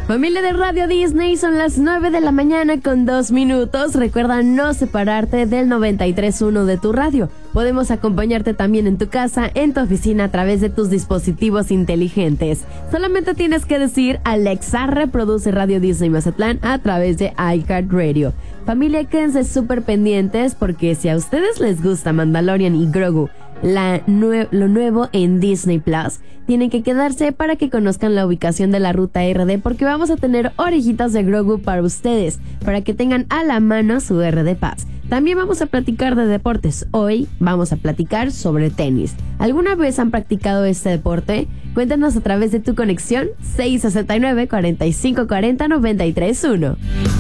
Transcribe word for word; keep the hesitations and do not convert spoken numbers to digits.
Familia de Radio Disney, son las nueve de la mañana con dos minutos. Recuerda no separarte del noventa y tres punto uno de tu radio. Podemos acompañarte también en tu casa, en tu oficina, a través de tus dispositivos inteligentes. Solamente tienes que decir: Alexa, reproduce Radio Disney Mazatlán a través de iHeartRadio. Familia, quédense súper pendientes porque si a ustedes les gusta Mandalorian y Grogu, La nue- lo nuevo en Disney Plus, tienen que quedarse para que conozcan la ubicación de la ruta R D, porque vamos a tener orejitas de Grogu para ustedes, para que tengan a la mano su R D Pass. También vamos a platicar de deportes. Hoy vamos a platicar sobre tenis. ¿Alguna vez han practicado este deporte? Cuéntanos a través de tu conexión seis sesenta y nueve, cuarenta y cinco cuarenta, noventa y tres uno.